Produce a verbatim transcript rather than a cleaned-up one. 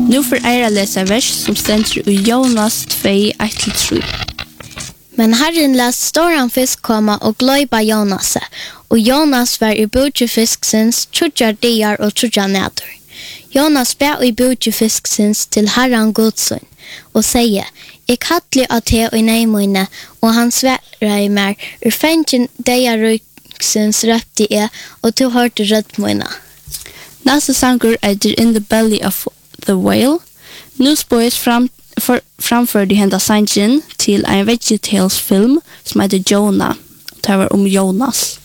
Nu får eira lesa vers som stender i Jonas två, ett till tre. Men Herren lät storan fisk komma och glöjba Jonas, och Jonas var i budgefisksens tjudjar diar och tjudjar nätter. Jonas ber i budgefisksens till Herren Godson och säger: Jag kattlig av te och nejmöjne, och han svärar i mer, ur fängen diar ryksens röpti är, och du hörte rödmöjna. Nästa sanger är In the Belly of the Whale. Nu spås fram For, framför de hända sangen till en VeggieTales film som heter Jonah. Det var om Jonas.